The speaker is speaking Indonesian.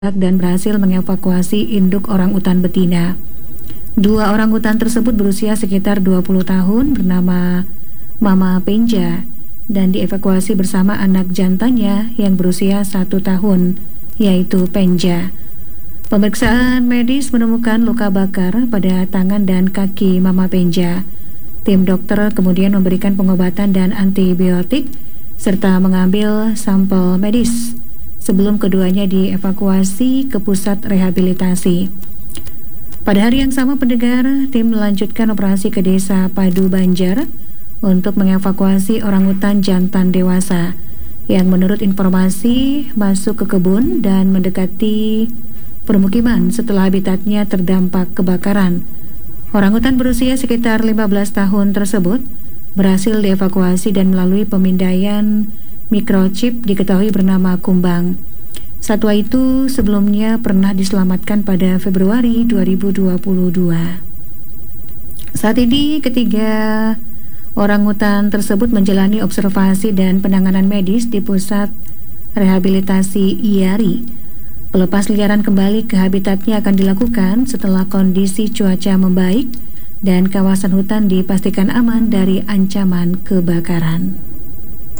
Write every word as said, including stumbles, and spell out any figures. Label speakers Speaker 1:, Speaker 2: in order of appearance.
Speaker 1: dan berhasil mengevakuasi induk orangutan betina. Dua orangutan tersebut berusia sekitar dua puluh tahun bernama Mama Penja dan dievakuasi bersama anak jantannya yang berusia satu tahun, yaitu Penja. Pemeriksaan medis menemukan luka bakar pada tangan dan kaki Mama Penja. Tim dokter kemudian memberikan pengobatan dan antibiotik serta mengambil sampel medis sebelum keduanya dievakuasi ke pusat rehabilitasi. Pada hari yang sama, pendengar, tim melanjutkan operasi ke desa Padu Banjar untuk mengevakuasi orangutan jantan dewasa yang menurut informasi masuk ke kebun dan mendekati permukiman setelah habitatnya terdampak kebakaran. Orangutan berusia sekitar lima belas tahun tersebut berhasil dievakuasi dan melalui pemindaian microchip diketahui bernama Kumbang. Satwa itu sebelumnya pernah diselamatkan pada Februari dua ribu dua puluh dua. Saat ini ketiga orangutan tersebut menjalani observasi dan penanganan medis di pusat rehabilitasi Iyari. Pelepas liaran kembali ke habitatnya akan dilakukan setelah kondisi cuaca membaik dan kawasan hutan dipastikan aman dari ancaman kebakaran.